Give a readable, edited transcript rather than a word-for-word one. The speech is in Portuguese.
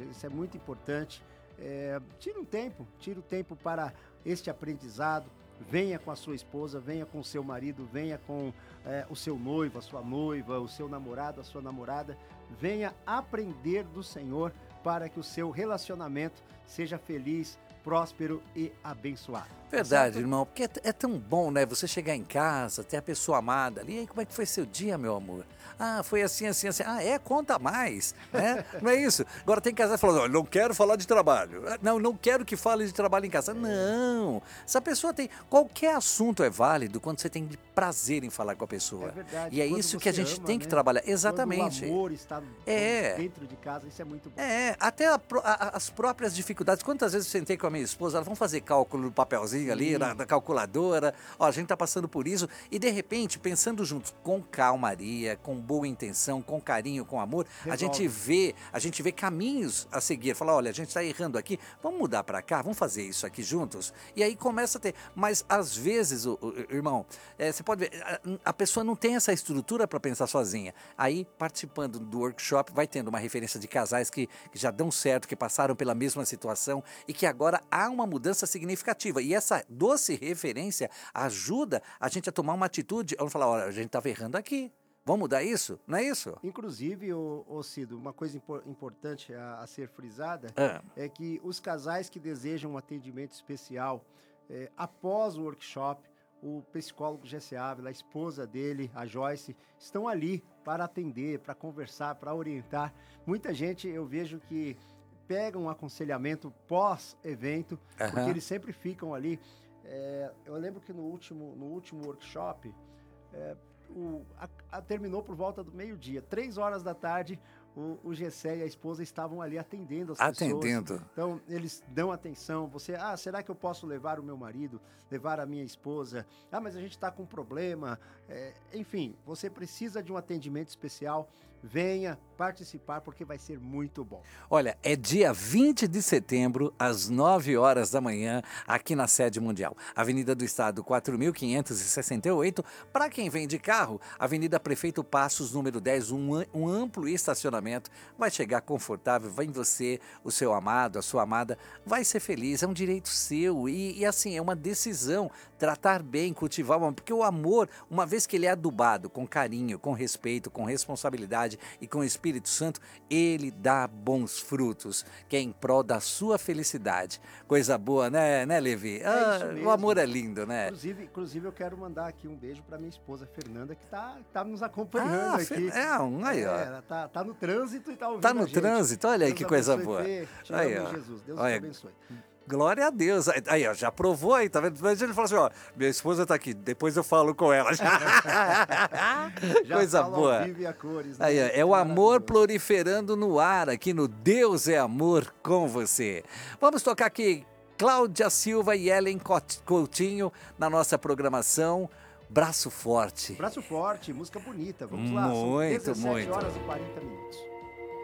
isso é muito importante. Tire o tempo para este aprendizado. Venha com a sua esposa, venha com o seu marido, venha com o seu noivo, a sua noiva, o seu namorado, a sua namorada. Venha aprender do Senhor para que o seu relacionamento seja feliz, próspero e abençoado. Verdade, irmão, porque é tão bom, né? Você chegar em casa, ter a pessoa amada ali. E aí, como é que foi seu dia, meu amor? Ah, foi assim, assim, assim. Ah, conta mais, né? Não é isso? Agora tem casais falando, não quero falar de trabalho. Não quero que fale de trabalho em casa. Não. Essa pessoa tem... Qualquer assunto é válido quando você tem prazer em falar com a pessoa. É verdade. E é isso que a gente tem que trabalhar. Exatamente. Quando o amor está dentro de casa, isso é muito bom. Até as próprias dificuldades. Quantas vezes eu sentei com a minha esposa, vamos fazer cálculo no papelzinho ali, na calculadora, a gente tá passando por isso, e de repente, pensando juntos, com calmaria, com boa intenção, com carinho, com amor, a gente vê caminhos a seguir, falar, olha, a gente tá errando aqui, vamos mudar para cá, vamos fazer isso aqui juntos, e aí começa a ter, mas às vezes, irmão, você pode ver, a pessoa não tem essa estrutura para pensar sozinha, aí participando do workshop, vai tendo uma referência de casais que já dão certo, que passaram pela mesma situação, e que agora há uma mudança significativa, e essa doce referência ajuda a gente a tomar uma atitude, vamos falar, olha, a gente estava errando aqui, vamos mudar isso? Não é isso? Inclusive, Cido, uma coisa importante a ser frisada é que os casais que desejam um atendimento especial, após o workshop, o psicólogo Jesse Ávila, a esposa dele, a Joyce, estão ali para atender, para conversar, para orientar. Muita gente, eu vejo que pegam um aconselhamento pós-evento, porque eles sempre ficam ali. Eu lembro que no último workshop, terminou por volta do meio-dia, 3 horas da tarde, o Gessé e a esposa estavam ali atendendo as pessoas. Então, eles dão atenção. Será que eu posso levar o meu marido, levar a minha esposa? Mas a gente está com um problema. Enfim, você precisa de um atendimento especial. Venha participar, porque vai ser muito bom. Olha, é dia 20 de setembro, às 9 horas da manhã, aqui na sede mundial. Avenida do Estado, 4.568. Para quem vem de carro, Avenida Prefeito Passos, número 10, um amplo estacionamento. Vai chegar confortável, vem você, o seu amado, a sua amada, vai ser feliz, é um direito seu. E assim, é uma decisão, tratar bem, cultivar o amor, porque o amor, uma vez que ele é adubado com carinho, com respeito, com responsabilidade, e com o Espírito Santo, ele dá bons frutos, que é em prol da sua felicidade. Coisa boa, né Levi? O amor é lindo, né? Inclusive, eu quero mandar aqui um beijo para minha esposa, Fernanda, que tá nos acompanhando aqui. Aí, ó. Ela tá no trânsito e tá ouvindo a gente. Trânsito, olha aí que coisa boa. Te amo, Jesus. Deus te abençoe. Glória a Deus. Aí, ó, já provou aí, tá vendo? Mas ele falou assim, ó, minha esposa tá aqui, depois eu falo com ela. Coisa boa. Ao vivo e a cores, né? Aí, ó, é o amor proliferando no ar, aqui no Deus é Amor com você. Vamos tocar aqui Cláudia Silva e Ellen Coutinho na nossa programação. Braço Forte. Braço Forte, música bonita. Vamos lá, são 17 horas e 40 minutos.